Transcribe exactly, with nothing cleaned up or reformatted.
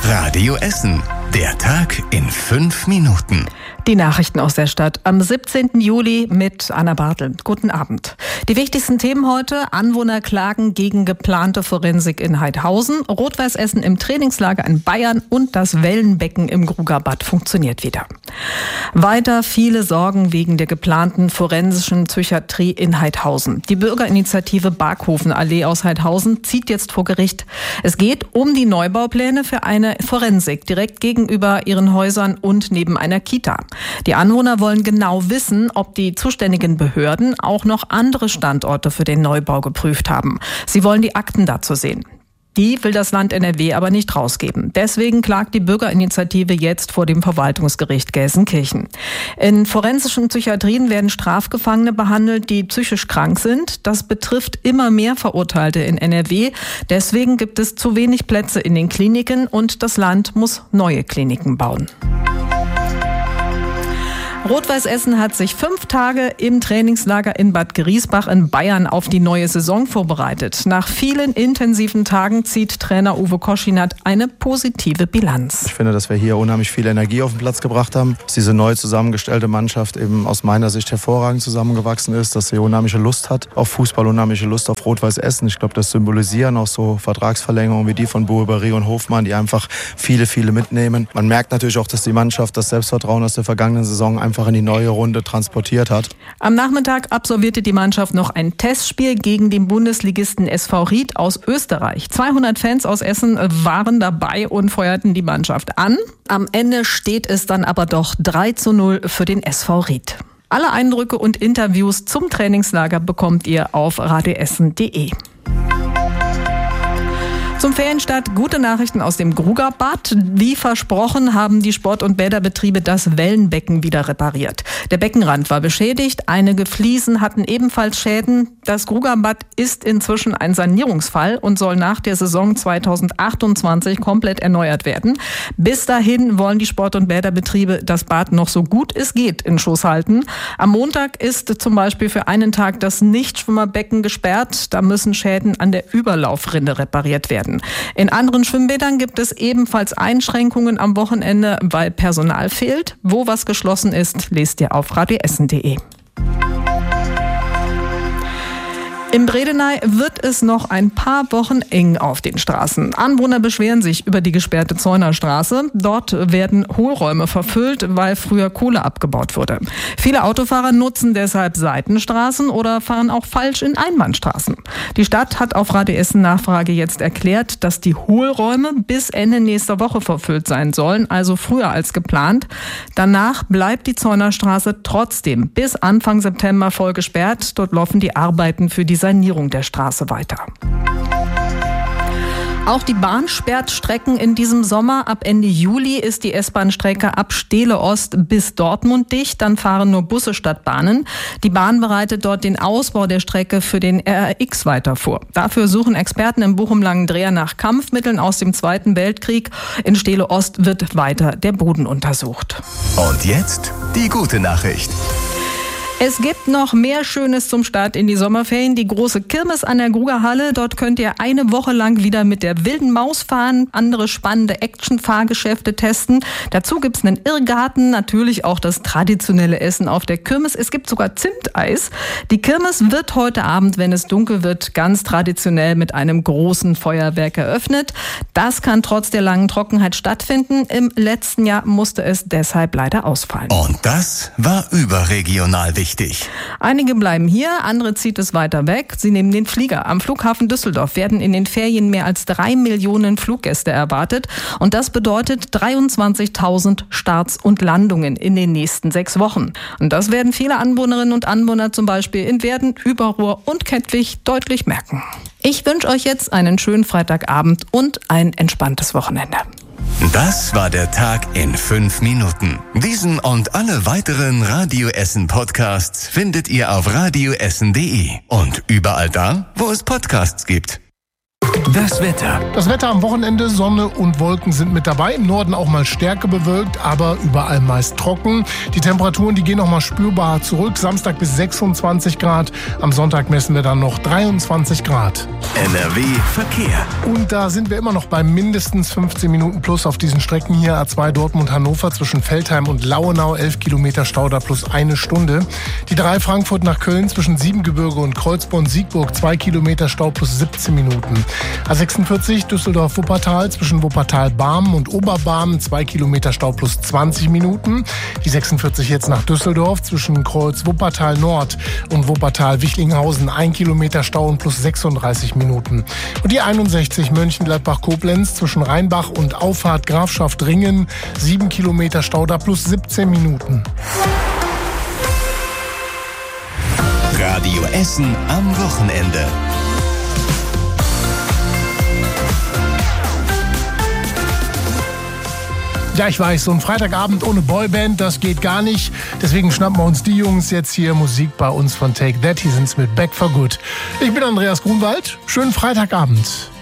Radio Essen. Der Tag in fünf Minuten. Die Nachrichten aus der Stadt am siebzehnten Juli mit Anna Bartel. Guten Abend. Die wichtigsten Themen heute: Anwohner klagen gegen geplante Forensik in Heidhausen, Rot-Weiß Essen im Trainingslager in Bayern und das Wellenbecken im Grugerbad funktioniert wieder. Weiter viele Sorgen wegen der geplanten forensischen Psychiatrie in Heidhausen. Die Bürgerinitiative Barkhofenallee aus Heidhausen zieht jetzt vor Gericht. Es geht um die Neubaupläne für eine Forensik direkt gegenüber ihren Häusern und neben einer Kita. Die Anwohner wollen genau wissen, ob die zuständigen Behörden auch noch andere Standorte für den Neubau geprüft haben. Sie wollen die Akten dazu sehen. Die will das Land N R W aber nicht rausgeben. Deswegen klagt die Bürgerinitiative jetzt vor dem Verwaltungsgericht Gelsenkirchen. In forensischen Psychiatrien werden Strafgefangene behandelt, die psychisch krank sind. Das betrifft immer mehr Verurteilte in N R W. Deswegen gibt es zu wenig Plätze in den Kliniken und das Land muss neue Kliniken bauen. Rot-Weiß Essen hat sich fünf Tage im Trainingslager in Bad Griesbach in Bayern auf die neue Saison vorbereitet. Nach vielen intensiven Tagen zieht Trainer Uwe Koschinat eine positive Bilanz. Ich finde, dass wir hier unheimlich viel Energie auf den Platz gebracht haben, dass diese neu zusammengestellte Mannschaft eben aus meiner Sicht hervorragend zusammengewachsen ist, dass sie unheimliche Lust hat auf Fußball, unheimliche Lust auf Rot-Weiß Essen. Ich glaube, das symbolisieren auch so Vertragsverlängerungen wie die von Bouberi und Hofmann, die einfach viele, viele mitnehmen. Man merkt natürlich auch, dass die Mannschaft das Selbstvertrauen aus der vergangenen Saison einfach in die neue Runde transportiert hat. Am Nachmittag absolvierte die Mannschaft noch ein Testspiel gegen den Bundesligisten S V Ried aus Österreich. zweihundert Fans aus Essen waren dabei und feuerten die Mannschaft an. Am Ende steht es dann aber doch drei zu null für den S V Ried. Alle Eindrücke und Interviews zum Trainingslager bekommt ihr auf radioessen punkt de. Zum Ferienstart gute Nachrichten aus dem Grugerbad. Wie versprochen haben die Sport- und Bäderbetriebe das Wellenbecken wieder repariert. Der Beckenrand war beschädigt, einige Fliesen hatten ebenfalls Schäden. Das Grugerbad ist inzwischen ein Sanierungsfall und soll nach der Saison zweitausendachtundzwanzig komplett erneuert werden. Bis dahin wollen die Sport- und Bäderbetriebe das Bad noch so gut es geht in Schuss halten. Am Montag ist zum Beispiel für einen Tag das Nichtschwimmerbecken gesperrt. Da müssen Schäden an der Überlaufrinne repariert werden. In anderen Schwimmbädern gibt es ebenfalls Einschränkungen am Wochenende, weil Personal fehlt. Wo was geschlossen ist, lest ihr auf radioessen punkt de. In Bredeney wird es noch ein paar Wochen eng auf den Straßen. Anwohner beschweren sich über die gesperrte Zeunerstraße. Dort werden Hohlräume verfüllt, weil früher Kohle abgebaut wurde. Viele Autofahrer nutzen deshalb Seitenstraßen oder fahren auch falsch in Einbahnstraßen. Die Stadt hat auf Radio Essen Nachfrage jetzt erklärt, dass die Hohlräume bis Ende nächster Woche verfüllt sein sollen, also früher als geplant. Danach bleibt die Zeunerstraße trotzdem bis Anfang September voll gesperrt. Dort laufen die Arbeiten für die Sanierung der Straße weiter. Auch die Bahn sperrt Strecken in diesem Sommer. Ab Ende Juli ist die S-Bahn-Strecke ab Steele Ost bis Dortmund dicht. Dann fahren nur Busse statt Bahnen. Die Bahn bereitet dort den Ausbau der Strecke für den R R X weiter vor. Dafür suchen Experten im Bochum-Langendreher nach Kampfmitteln aus dem Zweiten Weltkrieg. In Steele Ost wird weiter der Boden untersucht. Und jetzt die gute Nachricht. Es gibt noch mehr Schönes zum Start in die Sommerferien. Die große Kirmes an der Grugerhalle. Dort könnt ihr eine Woche lang wieder mit der wilden Maus fahren, andere spannende Action-Fahrgeschäfte testen. Dazu gibt's einen Irrgarten, natürlich auch das traditionelle Essen auf der Kirmes. Es gibt sogar Zimteis. Die Kirmes wird heute Abend, wenn es dunkel wird, ganz traditionell mit einem großen Feuerwerk eröffnet. Das kann trotz der langen Trockenheit stattfinden. Im letzten Jahr musste es deshalb leider ausfallen. Und das war überregional wichtig. Einige bleiben hier, andere zieht es weiter weg. Sie nehmen den Flieger. Am Flughafen Düsseldorf werden in den Ferien mehr als drei Millionen Fluggäste erwartet. Und das bedeutet dreiundzwanzigtausend Starts und Landungen in den nächsten sechs Wochen. Und das werden viele Anwohnerinnen und Anwohner zum Beispiel in Werden, Überruhr und Kettwig deutlich merken. Ich wünsche euch jetzt einen schönen Freitagabend und ein entspanntes Wochenende. Das war der Tag in fünf Minuten. Diesen und alle weiteren Radio Essen Podcasts findet ihr auf radioessen punkt de und überall da, wo es Podcasts gibt. Das Wetter. Das Wetter am Wochenende, Sonne und Wolken sind mit dabei. Im Norden auch mal stärker bewölkt, aber überall meist trocken. Die Temperaturen, die gehen noch mal spürbar zurück. Samstag bis sechsundzwanzig Grad. Am Sonntag messen wir dann noch dreiundzwanzig Grad. N R W Verkehr. Und da sind wir immer noch bei mindestens fünfzehn Minuten plus auf diesen Strecken hier. A zwei Dortmund-Hannover zwischen Veltheim und Lauenau, elf Kilometer Stau da plus eine Stunde. Die drei Frankfurt nach Köln zwischen Siebengebirge und Kreuzborn-Siegburg, zwei Kilometer Stau plus siebzehn Minuten. A sechsundvierzig Düsseldorf-Wuppertal zwischen Wuppertal-Barmen und Oberbarmen, zwei Kilometer Stau plus zwanzig Minuten. Die sechsundvierzig jetzt nach Düsseldorf zwischen Kreuz-Wuppertal-Nord und Wuppertal-Wichlinghausen, ein Kilometer Stau und plus sechsunddreißig Minuten. Und die einundsechzig Mönchengladbach-Koblenz zwischen Rheinbach und Auffahrt Grafschaft-Ringen, sieben Kilometer Stau da plus siebzehn Minuten. Radio Essen am Wochenende. Ja, ich weiß, so ein Freitagabend ohne Boyband, das geht gar nicht. Deswegen schnappen wir uns die Jungs jetzt hier Musik bei uns von Take That. Hier sind's mit Back for Good. Ich bin Andreas Grunwald. Schönen Freitagabend.